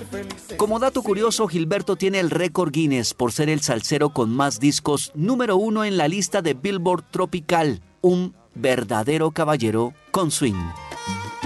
Como dato curioso, Gilberto tiene el récord Guinness por ser el salsero con más discos #1 en la lista de Billboard Tropical, un verdadero caballero con swing.